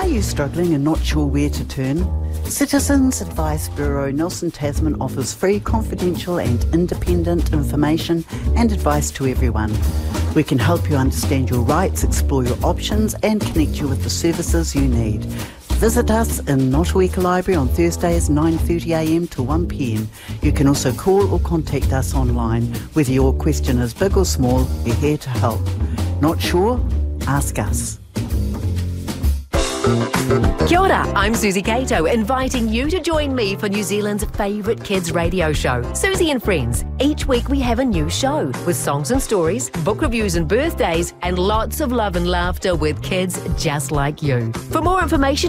Are you struggling and not sure where to turn? Citizens Advice Bureau Nelson Tasman offers free, confidential and independent information and advice to everyone. We can help you understand your rights, explore your options and connect you with the services you need. Visit us in Notuika Library on Thursdays 9:30am to 1pm. You can also call or contact us online. Whether your question is big or small, we're here to help. Not sure? Ask us. Kia ora, I'm Susie Cato, inviting you to join me for New Zealand's favourite kids radio show, Susie and Friends. Each week we have a new show with songs and stories, book reviews and birthdays, and lots of love and laughter with kids just like you. For more information,